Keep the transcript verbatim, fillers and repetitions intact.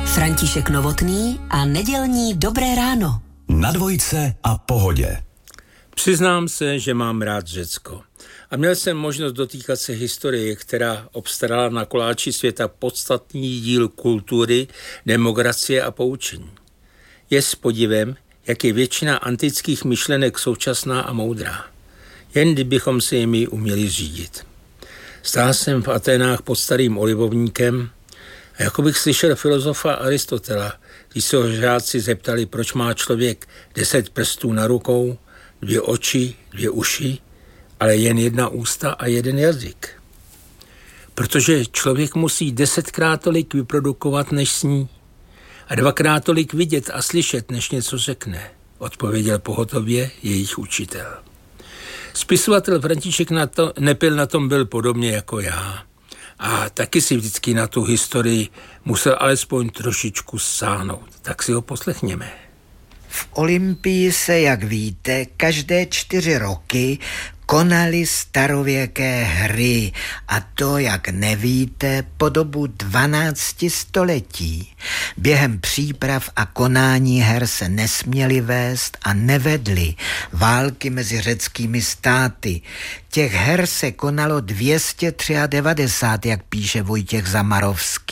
František Novotný a nedělní Dobré ráno. Na dvojce a Pohodě. Přiznám se, že mám rád Řecko. A měl jsem možnost dotýkat se historie, která obstarala na koláči světa podstatný díl kultury, demokracie a poučení. Je s podivem, jak je většina antických myšlenek současná a moudrá. Jen kdybychom se jimi uměli řídit. Stál jsem v Aténách pod starým olivovníkem a jako bych slyšel filozofa Aristotela, když se ho žáci zeptali, proč má člověk deset prstů na rukou, dvě oči, dvě uši, ale jen jedna ústa a jeden jazyk. Protože člověk musí desetkrát tolik vyprodukovat, než sní, a dvakrát tolik vidět a slyšet, než něco řekne, odpověděl pohotově jejich učitel. Spisovatel František na to, Nepil na tom byl podobně jako já. A taky si vždycky na tu historii musel alespoň trošičku sáhnout. Tak si ho poslechněme. V Olympii se, jak víte, každé čtyři roky konaly starověké hry, a to, jak nevíte, po dobu dvanácti století. Během příprav a konání her se nesměly vést a nevedly války mezi řeckými státy. Těch her se konalo dvě stě devadesát tři, jak píše Vojtěch Zamarovský.